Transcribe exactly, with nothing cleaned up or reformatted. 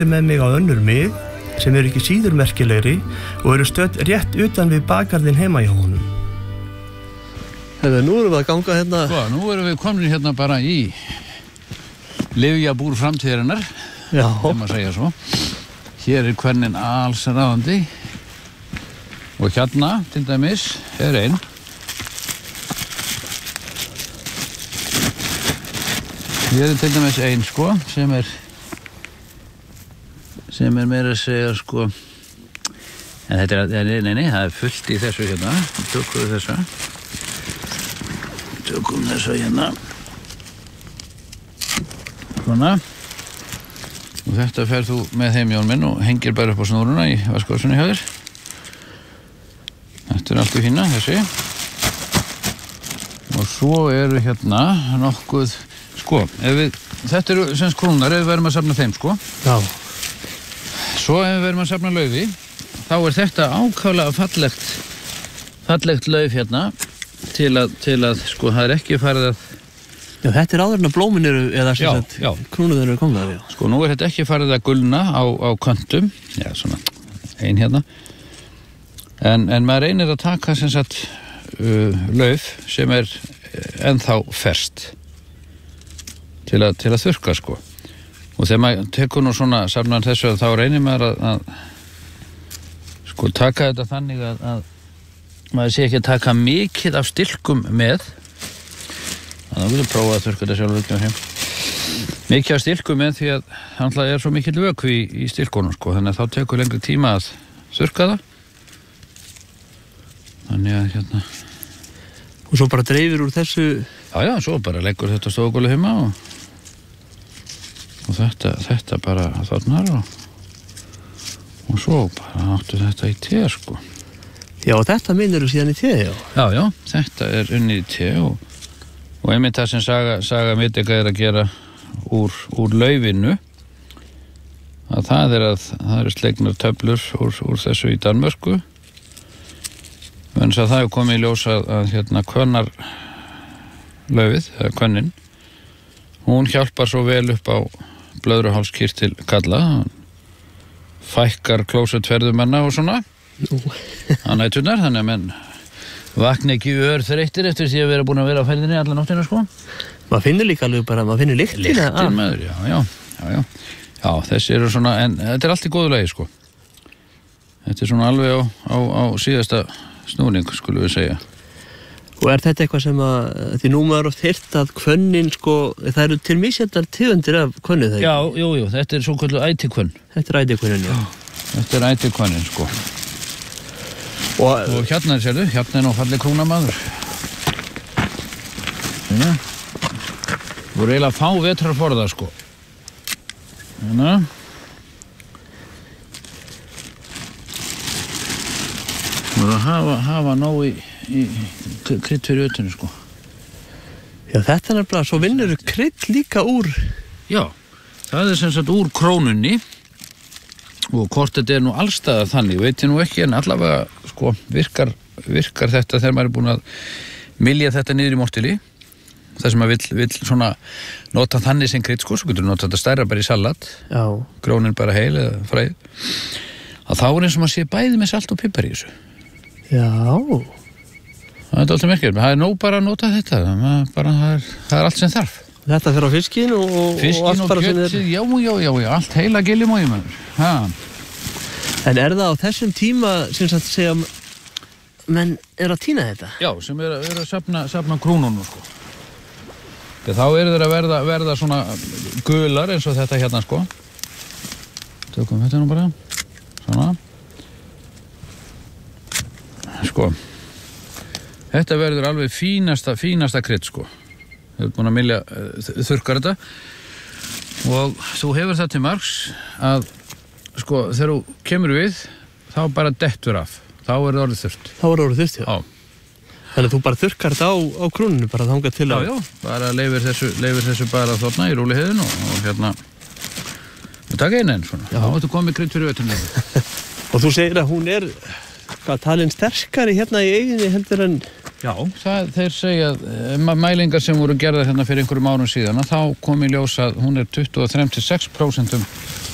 með mig á önnur mið sem eru ekki síður merkilegri og eru stödd rétt utan við bakgarðinn heima hjá honum. Hefur, nú erum við að ganga hérna... Sko, nú erum við komin hérna bara í lyfjabúr framtíðarinnar. Já. Þegar maður segja svo. Hér er hvernig alls ráðandi. Og hérna, til dæmis, er einn. Hér er til dæmis einn, sko, sem er... sem er meira að segja, sko... En þetta er... Nei, nei, nei, það er fullt í þessu hérna. Tökum við þessa. Tökum þessa hérna. Svona. Og þetta fer þú með þeim Jón minn og hengir bara upp á snúruna í vaskvásunni hjá þér. Þetta er allt í fína, þessi. Og svo eru hérna nokkuð, sko, ef við, þetta eru semst krónar ef við verðum að safna þeim, sko. Já. Svo ef við verðum að safna laufi, þá er þetta ákaflega fallegt, fallegt lauf hérna til að, til að, sko, það er ekki farið að... Já, þetta er áður en að blómin eru, eða sem Já, sagt, já. krúnuð eru komnar, já. Sko, nú er þetta ekki farið að gulna á, á kantum, já, svona, ein hérna. En, en maður reynir að taka sem sagt uh, lauf sem er ennþá ferskt til að, til að þurrka, sko. Og þegar maður tekur nú svona safnar þessu, þá reynir maður að, að sko taka þetta þannig að, að maður sé ekki að taka mikið af stilkum með. Þannig að við viljum prófa að þurrka þetta sjálfur ekki á heim. Mikið af stilkum með því að það er svo mikill vökvi í, í stilkunum, sko. Þannig að þá tekur lengri tíma að þurrka það. Þannig að hérna... Og svo bara dreifir úr þessu... Já, já, svo bara leggur þetta stofugólu heima og... Og þetta, þetta bara þarnar og... Og svo bara áttu þetta í te, sko. Já, og þetta minnir þú síðan í te, já. Já, já, þetta er unnið í te og... Og einmitt það sem Saga, Saga Midika er að gera úr, úr laufinu, að það er að það eru slegnar töflur úr, úr þessu í Danmörku. En það er komið í ljós að, að hérna kvönnar laufið, eða kvönnin, hún hjálpar svo vel upp á blöðruhálskirtil kalla, fækkar klósettferðumanna og svona, á næturnar, þannig að menn vakna ekki ör þreyttir eftir því að vera búin að vera á ferðinni alla nóttina, sko. Maður finnur líka alveg bara, maður finnur lyktina. Lyktin maður, já, já, já, já. Já, þessi eru svona, en þetta er allt í góðu lagi, sko. Þetta er svona alveg á, á, á síðasta snúning, skulum við segja. Og er þetta eitthvað sem að, því nú maður oft heyrt að kvönnin, sko, það eru til misjættar tegundir af kvönnu, það ekki? Já, jú, jú, þetta er svo kvöldu ætikvönn. Þetta er ætikvönnin, já. Þetta er ætikvönnin, sko. Og, og hérna er sérðu, hérna er nú fallið krúnamaður. Hérna. Þú eru eiginlega fá vetrar forða, sko. Hérna. Þú eru að hafa, hafa nóg í, í krydd fyrir ötunni, sko. Já, þetta er nefnilega, svo vinnur krydd líka úr... Já, það er sem sagt úr krónunni. Og hvort þetta er nú allstaða þannig, veit ég nú ekki, en allavega, sko, virkar, virkar þetta þegar maður er búin að mylja þetta niður í mortili. Það sem maður vill, vill svona nota þannig sem krydd, sko, svo getur nota þetta stærra bara í salat. Já. Grónin bara heil eða fræð. Að þá er eins og maður sé bæði með salt og pipar í þessu. Já. Það er alltaf merkilegt, það er nóg bara að nota þetta, bara, það, er, það er allt sem þarf. Þetta fer á fiskin og, fiskin og allt og bara sem kjötið, já, já, já, já, allt heila gillimói maður. Ha. En er það á þessum tíma sem sagt segja menn er að týna þetta? Já, sem er, er að safna, safna krúnunum, sko. Þegar þá eru þeir að verða, verða svona gular eins og þetta hérna, sko. Tökum þetta nú bara. Svona. Sko. Þetta verður alveg fínasta, fínasta krydd, sko. Þau eru búin að mylja þurrkar þetta. Og þú hefur það til margs að, sko, þegar þú kemur við, þá bara dettur af. Þá er það orðið þurrt. Þá er það orðið þurrt, já. Já. Þannig að þú bara þurrkar þetta á, á krúninu, bara þangað til að... Já, já, bara leifir þessu, leifir þessu bara þarna í rúliheiðinu og, og hérna... Við taka einu enn svona. Já. Þá ættu komið krydd fyrir ötunni. Og þú segir að hún er, hvað, talin sterkari hérna í eiginni heldur en... Já, það, þeir segja að mælingar sem voru gerðar hérna fyrir einhverjum árum síðan, þá kom í ljós að hún er tuttugu og þrjú til sex prósent